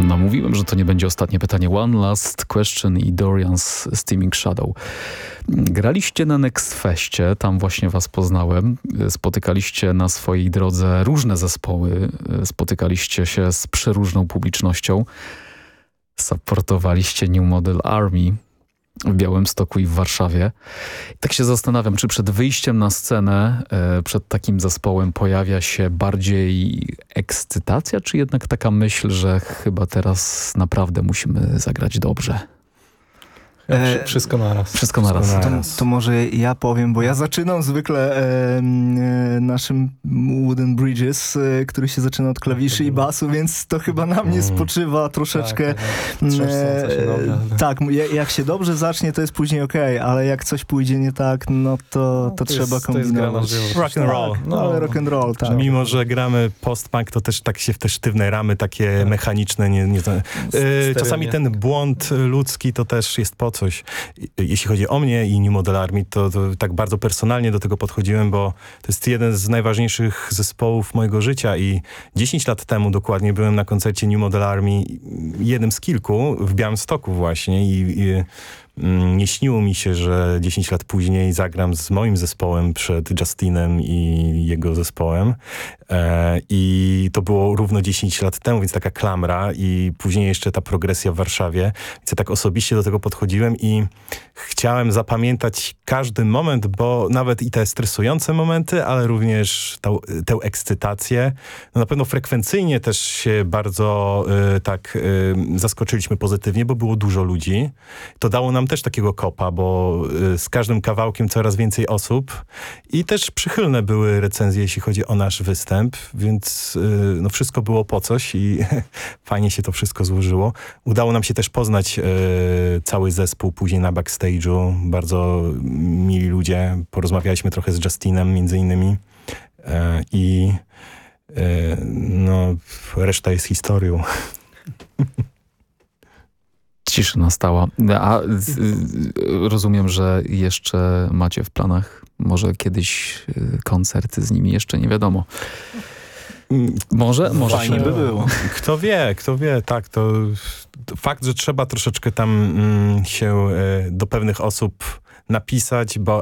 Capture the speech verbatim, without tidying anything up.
No mówiłem, że to nie będzie ostatnie pytanie. One Last Question i Dorian's Steaming Shadow. Graliście na Next Festie, tam właśnie was poznałem. Spotykaliście na swojej drodze różne zespoły. Spotykaliście się z przeróżną publicznością. Supportowaliście New Model Army w Białymstoku i w Warszawie. I tak się zastanawiam, czy przed wyjściem na scenę, e, przed takim zespołem pojawia się bardziej ekscytacja, czy jednak taka myśl, że chyba teraz naprawdę musimy zagrać dobrze? E, wszystko naraz. Wszystko naraz. Wszystko To, naraz. to może ja powiem, bo ja zaczynam zwykle e, e, naszym Wooden Bridges, e, który się zaczyna od klawiszy i basu, więc to chyba na mnie spoczywa troszeczkę. Tak, tak, tak. E, Się dobrze, ale... tak, jak się dobrze zacznie, to jest później okej, okay, ale jak coś pójdzie nie tak, no to, to, to trzeba jest, kombinować. To jest Rock and roll. Tak, no, ale rock and roll, tak. Mimo, że gramy post-punk, to też tak się w te sztywne ramy, takie tak. mechaniczne. Nie, nie, e, czasami ten błąd ludzki to też jest po coś. Jeśli chodzi o mnie i New Model Army, to, to tak bardzo personalnie do tego podchodziłem, bo to jest jeden z najważniejszych zespołów mojego życia i dziesięć lat temu dokładnie byłem na koncercie New Model Army, jednym z kilku w Białymstoku właśnie i, i nie śniło mi się, że dziesięć lat później zagram z moim zespołem przed Justinem i jego zespołem. E, I to było równo dziesięć lat temu, więc taka klamra i później jeszcze ta progresja w Warszawie. Więc ja tak osobiście do tego podchodziłem i chciałem zapamiętać każdy moment, bo nawet i te stresujące momenty, ale również tą, tę ekscytację. No na pewno frekwencyjnie też się bardzo y, tak y, zaskoczyliśmy pozytywnie, bo było dużo ludzi. To dało nam też takiego kopa, bo y, z każdym kawałkiem coraz więcej osób i też przychylne były recenzje, jeśli chodzi o nasz występ, więc y, no wszystko było po coś i fajnie się to wszystko złożyło. Udało nam się też poznać y, cały zespół później na backstage'u. Bardzo mili ludzie. Porozmawialiśmy trochę z Justinem między innymi y, i y, no reszta jest historią. Cisza nastała. A z, rozumiem, że jeszcze macie w planach może kiedyś koncerty z nimi, jeszcze nie wiadomo. Może, może Fajnie się... by było. Kto wie, kto wie, tak, to, to fakt, że trzeba troszeczkę tam mm, się y, do pewnych osób napisać, bo